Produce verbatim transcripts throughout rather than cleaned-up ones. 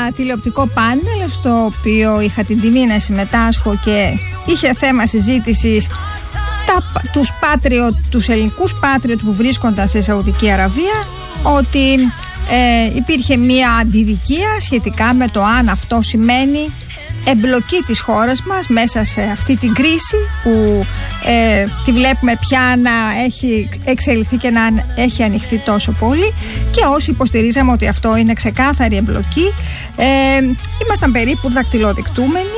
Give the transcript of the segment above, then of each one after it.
τηλεοπτικό πάνελ στο οποίο είχα την τιμή να συμμετάσχω και είχε θέμα συζήτησης τα, τους, patriot, τους ελληνικούς patriot που βρίσκονταν σε Σαουδική Αραβία, ότι ε, υπήρχε μία αντιδικία σχετικά με το αν αυτό σημαίνει εμπλοκή της χώρας μας μέσα σε αυτή την κρίση που ε, τη βλέπουμε πια να έχει εξελιχθεί και να έχει ανοιχθεί τόσο πολύ, και όσοι υποστηρίζαμε ότι αυτό είναι ξεκάθαρη εμπλοκή ε, ήμασταν περίπου δακτυλοδεικτούμενοι.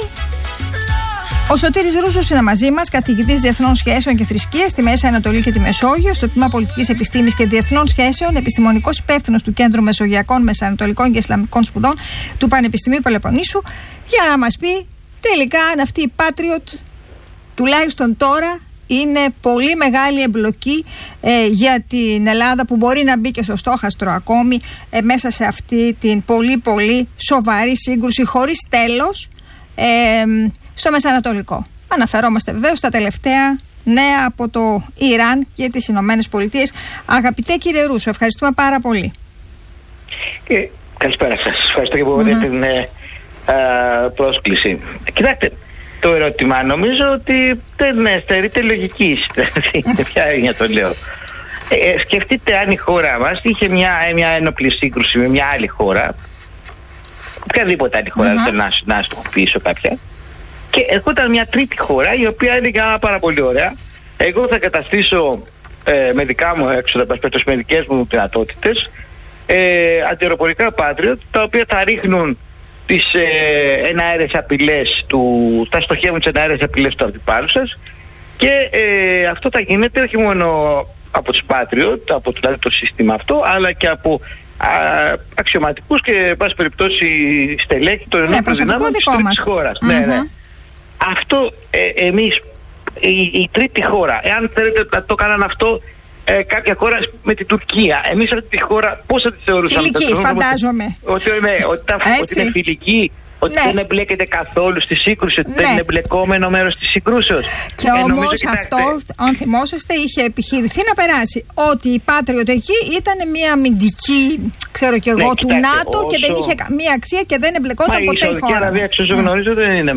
Ο Σωτήρης Ρούσος είναι μαζί μας, καθηγητής Διεθνών Σχέσεων και Θρησκείας στη Μέση Ανατολή και τη Μεσόγειο, στο Τμήμα Πολιτικής Επιστήμης και Διεθνών Σχέσεων, επιστημονικός υπεύθυνος του Κέντρου Μεσογειακών, Μεσανατολικών και Ισλαμικών Σπουδών του Πανεπιστημίου Πελοποννήσου, για να μας πει τελικά αν αυτή η Patriot, τουλάχιστον τώρα, είναι πολύ μεγάλη εμπλοκή ε, για την Ελλάδα, που μπορεί να μπει και στο στόχαστρο ακόμη ε, μέσα σε αυτή την πολύ πολύ σοβαρή σύγκρουση χωρίς τέλος ε, στο Μεσανατολικό. Αναφερόμαστε βεβαίως στα τελευταία νέα από το Ιράν και τις Ηνωμένες Πολιτείες. Αγαπητέ κύριε Ρούσο, ευχαριστούμε πάρα πολύ. Ε, καλησπέρα σας. Ευχαριστώ και που mm-hmm. την ε, ε, πρόσκληση. Κοιτάξτε, το ερώτημα νομίζω ότι δεν στερείται λογική. Ποια είναι το λέω. Ε, σκεφτείτε αν η χώρα μας είχε μια, μια ένοπλη σύγκρουση με μια άλλη χώρα, οποιαδήποτε άλλη χώρα, mm-hmm. δεν να αστοχοποιήσω κάποια, και ερχόταν μια τρίτη χώρα η οποία έλεγε πάρα πολύ ωραία, εγώ θα καταστήσω ε, με δικά μου έξοδα, με δικές μου δυνατότητες, ε, αντιεροπορικά Patriot, τα οποία θα ρίχνουν τις ε, εναέρειες απειλές του, θα στοχεύουν τις εναέρειες απειλές του αντιπάλου σας, και ε, αυτό θα γίνεται όχι μόνο από τους Patriot, από δηλαδή το σύστημα αυτό, αλλά και από α, αξιωματικούς και εν πάση περιπτώσει στελέχη των ενόπλων δυνάμεων της χώρας. Mm-hmm. Ναι, ναι. Αυτό ε, εμείς, η, η τρίτη χώρα, εάν θέλετε να το κάναν αυτό ε, κάποια χώρα με την Τουρκία, εμείς αυτή τη χώρα πώς θα τη θεωρούσαμε? Φιλική, φαντάζομαι. Ότι, ότι, ναι, ότι, τα, ότι είναι φιλική, ότι ναι. δεν εμπλέκεται καθόλου στη σύγκρουση, ότι ναι. δεν είναι εμπλεκόμενο μέρος της συγκρούσεως. Και ε, όμως αυτό, αν θυμόσαστε, είχε επιχειρηθεί να περάσει ότι η Patriot εκεί ήταν μια αμυντική, ξέρω κι εγώ, ναι, του κοιτάξτε, ΝΑΤΟ όσο... και δεν είχε καμία αξία και δεν εμπλεκόταν ποτέ η χώρα. Μα η Σαουδική Αραβία, εξ όσων γνωρίζω, δεν είναι